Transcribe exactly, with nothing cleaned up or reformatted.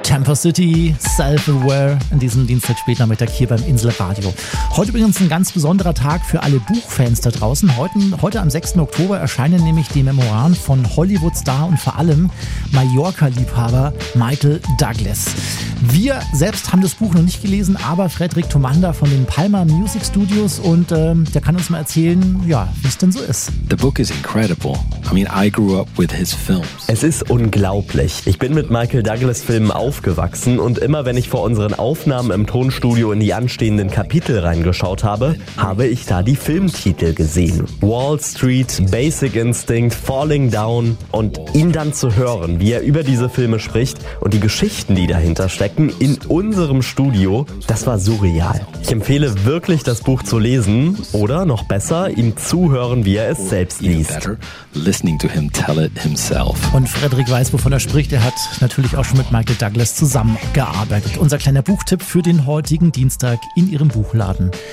Camper City, Self-Aware in diesem Dienstag Spätnachmittag hier beim Inselradio. Heute übrigens ein ganz besonderer Tag für alle Buchfans da draußen. Heute, heute am sechsten Oktober erscheinen nämlich die Memoiren von Hollywood-Star und vor allem Mallorca-Liebhaber Michael Douglas. Wir selbst haben das Buch noch nicht gelesen, aber Fredrik Tomanda von den Palma Music Studios und ähm, der kann uns mal erzählen, ja, wie es denn so ist. The book is incredible. I mean, I grew up with his films. Es ist unglaublich. Ich bin mit Michael Douglas Filmen aufgewachsen und immer wenn ich vor unseren Aufnahmen im Tonstudio in die anstehenden Kapitel reingeschaut habe, habe ich da die Filmtitel gesehen. Wall Street, Basic Instinct, Falling Down und ihn dann zu hören, wie er über diese Filme spricht und die Geschichten, die dahinter stecken, in unserem Studio, das war surreal. Ich empfehle wirklich, das Buch zu lesen oder noch besser, ihm zuhören, wie er es selbst liest. Listening to him tell it himself. Und Fredrik weiß, wovon er spricht. Er hat natürlich auch schon mit Michael Douglas zusammengearbeitet. Unser kleiner Buchtipp für den heutigen Dienstag in Ihrem Buchladen.